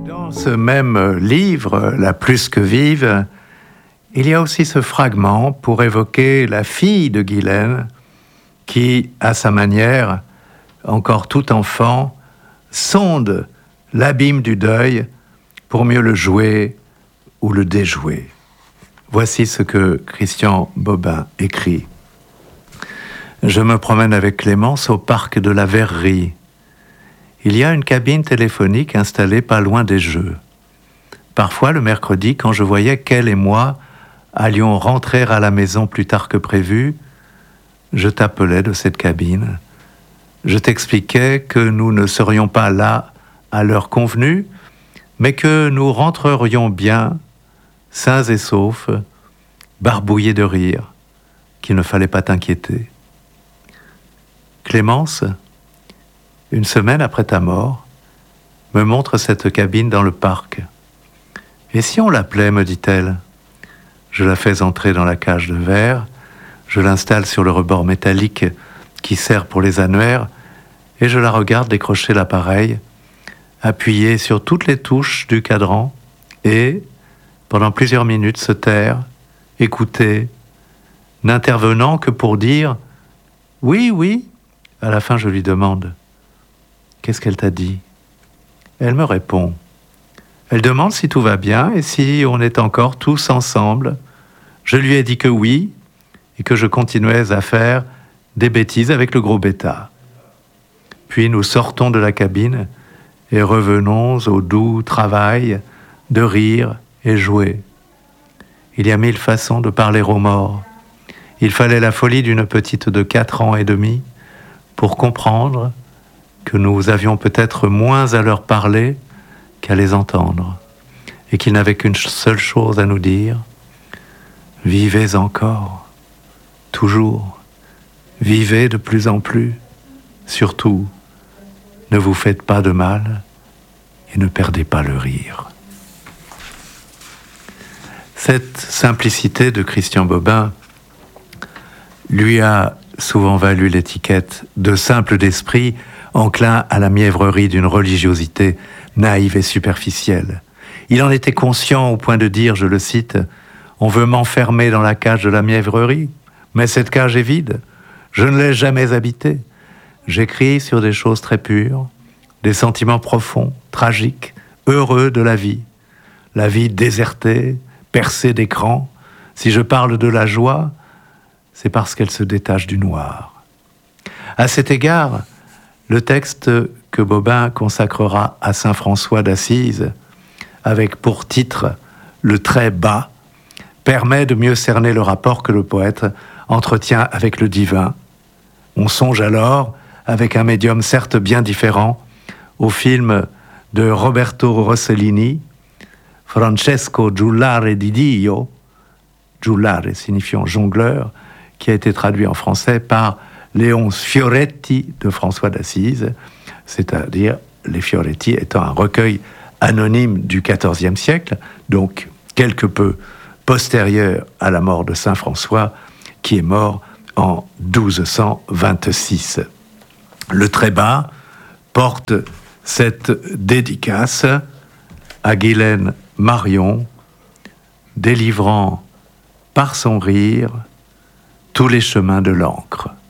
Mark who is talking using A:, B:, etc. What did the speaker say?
A: Dans ce même livre, La plus que vive, il y a aussi ce fragment pour évoquer la fille de Guylaine qui, à sa manière, encore tout enfant, sonde l'abîme du deuil pour mieux le jouer ou le déjouer. Voici ce que Christian Bobin écrit. Je me promène avec Clémence au parc de la Verrerie. Il y a une cabine téléphonique installée pas loin des jeux. Parfois, le mercredi, quand je voyais qu'elle et moi allions rentrer à la maison plus tard que prévu, je t'appelais de cette cabine. Je t'expliquais que nous ne serions pas là à l'heure convenue, mais que nous rentrerions bien, sains et saufs, barbouillés de rire, qu'il ne fallait pas t'inquiéter. Clémence, une semaine après ta mort, me montre cette cabine dans le parc. Et si on l'appelait, me dit-elle. Je la fais entrer dans la cage de verre, je l'installe sur le rebord métallique qui sert pour les annuaires, et je la regarde décrocher l'appareil, appuyer sur toutes les touches du cadran, et, pendant plusieurs minutes, se taire, écouter, n'intervenant que pour dire « Oui, oui ». À la fin, je lui demande « Qu'est-ce qu'elle t'a dit ?» Elle me répond. Elle demande si tout va bien et si on est encore tous ensemble. Je lui ai dit que oui, et que je continuais à faire des bêtises avec le gros bêta. Puis nous sortons de la cabine et revenons au doux travail de rire et jouer. Il y a 1000 façons de parler aux morts. Il fallait la folie d'une petite de 4 ans et demi pour comprendre que nous avions peut-être moins à leur parler qu'à les entendre, et qu'ils n'avaient qu'une seule chose à nous dire: vivez encore, toujours, vivez de plus en plus, surtout, ne vous faites pas de mal et ne perdez pas le rire. Cette simplicité de Christian Bobin lui a souvent valu l'étiquette de simple d'esprit, enclin à la mièvrerie d'une religiosité naïve et superficielle. Il en était conscient au point de dire, je le cite, « On veut m'enfermer dans la cage de la mièvrerie, mais cette cage est vide. Je ne l'ai jamais habitée. J'écris sur des choses très pures, des sentiments profonds, tragiques, heureux de la vie désertée, percée d'écrans. Si je parle de la joie, c'est parce qu'elle se détache du noir. » À cet égard, le texte que Bobin consacrera à saint François d'Assise, avec pour titre « Le très bas », permet de mieux cerner le rapport que le poète entretient avec le divin. On songe alors, avec un médium certes bien différent, au film de Roberto Rossellini, Francesco Giullare di Dio, Giullare signifiant jongleur, qui a été traduit en français par Léon Fioretti de François d'Assise, c'est-à-dire les Fioretti étant un recueil anonyme du XIVe siècle, donc quelque peu postérieur à la mort de saint François, qui est mort en 1226. Le très bas porte cette dédicace à Guylaine Marion, délivrant par son rire tous les chemins de l'encre.